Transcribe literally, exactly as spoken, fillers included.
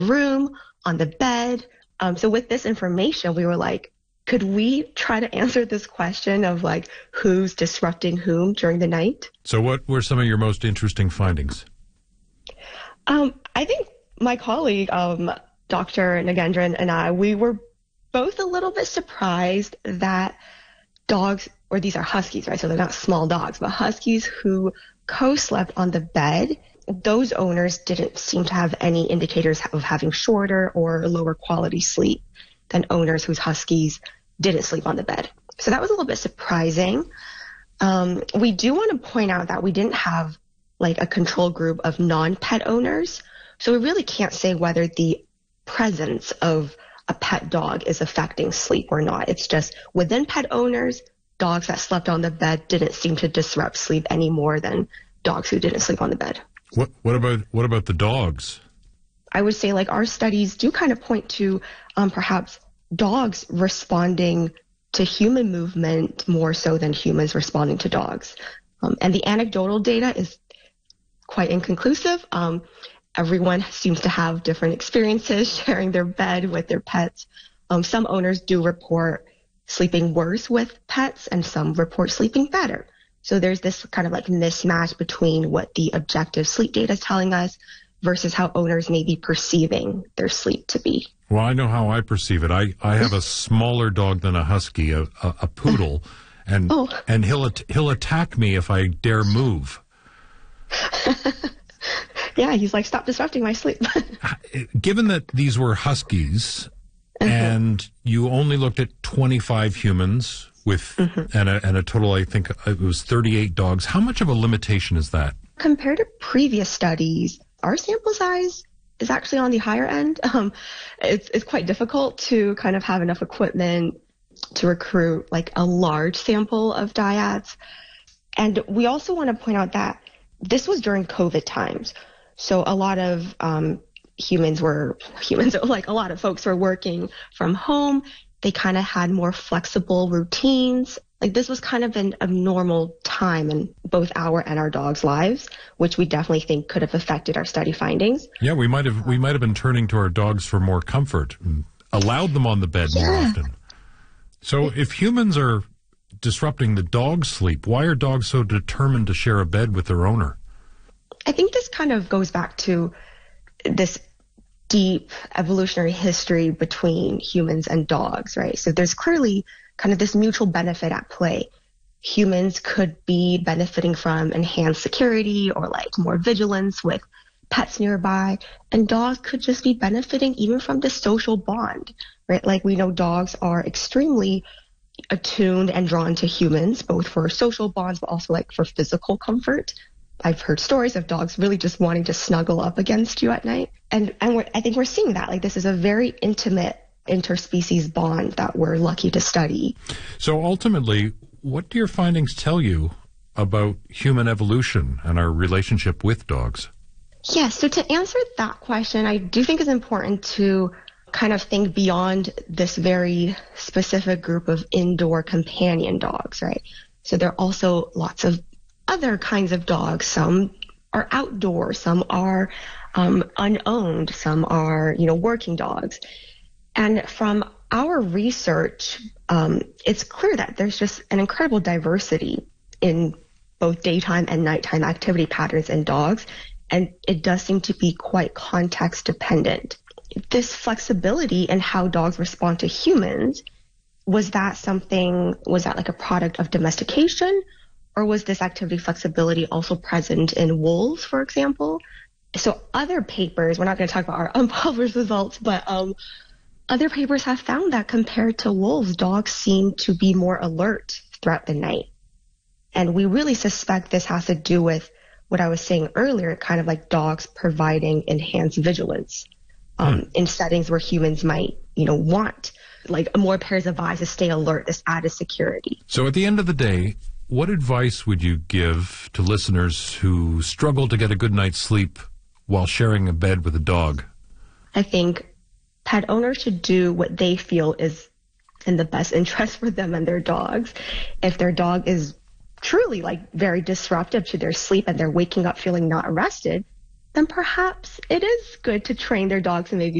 room, on the bed. Um, so with this information, we were like, could we try to answer this question of like who's disrupting whom during the night? So what were some of your most interesting findings? Um, I think my colleague, um, Doctor Nagendran, and I, we were both a little bit surprised that dogs, or these are huskies, right? So they're not small dogs, but huskies who co-slept on the bed, those owners didn't seem to have any indicators of having shorter or lower quality sleep than owners whose huskies didn't sleep on the bed. So that was a little bit surprising. Um, we do want to point out that we didn't have like a control group of non-pet owners. So we really can't say whether the presence of a pet dog is affecting sleep or not. It's just within pet owners, dogs that slept on the bed didn't seem to disrupt sleep any more than dogs who didn't sleep on the bed. What what about what about the dogs? I would say like our studies do kind of point to um, perhaps dogs responding to human movement more so than humans responding to dogs. Um, and the anecdotal data is quite inconclusive. Um, everyone seems to have different experiences sharing their bed with their pets. Um, some owners do report sleeping worse with pets and some report sleeping better. So there's this kind of like mismatch between what the objective sleep data is telling us versus how owners may be perceiving their sleep to be. Well, I know how I perceive it. I, I have a smaller dog than a husky, a, a, a poodle, and oh. and he'll at, he'll attack me if I dare move. Yeah, he's like, stop disrupting my sleep. Given that these were huskies, uh-huh. and you only looked at twenty-five humans with mm-hmm. and, a, and a total, I think it was thirty-eight dogs, how much of a limitation is that? Compared to previous studies, our sample size is actually on the higher end. Um, it's, it's quite difficult to kind of have enough equipment to recruit like a large sample of dyads. And we also want to point out that this was during COVID times. So a lot of um, humans were, humans, like a lot of folks were working from home. They kind of had more flexible routines. Like this was kind of an abnormal time in both our and our dogs' lives, which we definitely think could have affected our study findings. Yeah, we might have we might have been turning to our dogs for more comfort and allowed them on the bed yeah. more often. So if humans are disrupting the dog's sleep, why are dogs so determined to share a bed with their owner? I think this kind of goes back to this deep evolutionary history between humans and dogs, right? So there's clearly kind of this mutual benefit at play. Humans could be benefiting from enhanced security or like more vigilance with pets nearby, and dogs could just be benefiting even from the social bond, right? Like we know dogs are extremely attuned and drawn to humans, both for social bonds, but also like for physical comfort. I've heard stories of dogs really just wanting to snuggle up against you at night. And, and we're, I think we're seeing that. Like this is a very intimate interspecies bond that we're lucky to study. So ultimately, what do your findings tell you about human evolution and our relationship with dogs? Yeah, so to answer that question, I do think it's important to kind of think beyond this very specific group of indoor companion dogs, right? So there are also lots of other kinds of dogs. Some are outdoor, some are um, unowned, some are, you know, working dogs. And from our research, um, it's clear that there's just an incredible diversity in both daytime and nighttime activity patterns in dogs, and it does seem to be quite context dependent. This flexibility in how dogs respond to humans, was that something, was that like a product of domestication? Or was this activity flexibility also present in wolves, for example? So other papers, we're not going to talk about our unpublished results, but um, other papers have found that compared to wolves, dogs seem to be more alert throughout the night. And we really suspect this has to do with what I was saying earlier, kind of like dogs providing enhanced vigilance um, hmm. in settings where humans might, you know, want like more pairs of eyes to stay alert, this added security. So at the end of the day, what advice would you give to listeners who struggle to get a good night's sleep while sharing a bed with a dog? I think pet owners should do what they feel is in the best interest for them and their dogs. If their dog is truly like very disruptive to their sleep and they're waking up feeling not rested, then perhaps it is good to train their dogs and maybe